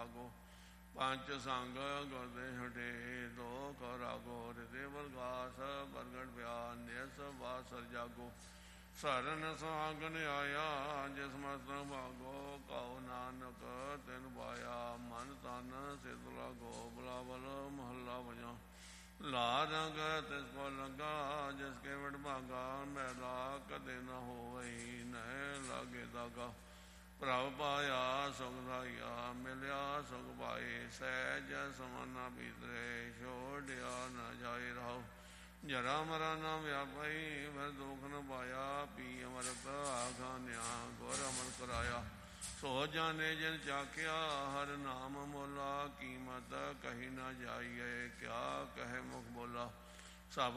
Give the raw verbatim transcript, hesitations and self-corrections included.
ਭਾਗੋ। ਪੰਜ ਸੰਗ ਗੁਰਦੇ ਹਟੇ ਦੋ ਕੋ ਰਾਗੋ। ਹਿਰਦੇ ਵਰਗਾਸ ਪ੍ਰਗਟ ਬਿਆਨ ਨਿਸ ਬਾਸਰ ਜਾਗੋ। ਸਰਨ ਸੁਹਾਗਨ ਆਇਆ ਜਿਸ ਮਸਤਕ ਭਾਗੋ। ਕਉ ਨਾਨਕ ਤਿਨ ਪਾਇਆ ਮਨ ਤਨ ਸਿਧ ਲਾਗੋ। ਬਿਲਾਵਲ ਮਹੱਲਾ ਪੰਜਵਾਂ। ਲਾ ਰੰਗ ਤਿਸ ਕੋ ਲੱਗਾ ਜਿਸ ਕੇ ਵਡ ਭਾਗਾ। ਮੈਲਾ ਕਦੇ ਨ ਹੋਵਈ ਨਹਿ ਲਾਗੇ ਦਾਗਾ। ਪ੍ਰਭ ਪਾਇਆ ਸੁਖ ਦਾਇਆ ਮਿਲਿਆ ਸੁਖ ਪਾਏ। ਸਹਿਜ ਸਮਾਨਾ ਬੀਤਰੇ ਛੋੜਿਆ ਨ ਜਾਏ ਰਾਉ। ਜਰਾ ਮਰਾ ਨਾ ਵਿਆਪਈ ਫਿਰ ਦੁਖ ਨ ਪਾਇਆ। ਪੀ ਅਮਰਤ ਆਖਾਨਿਆ ਗੁਰ ਅਮਰ ਕਰਾਇਆ। ਸੋ ਜਾਣੇ ਜਿਨ ਚਾਖਿਆ ਹਰ ਨਾਮ ਮੋਲਾ। ਕੀਮਤ ਕਹੀ ਨਾ ਜਾਈਏ ਕਿਆ ਕਹੇ ਮੁਖ ਬੋਲਾ। ਸਭ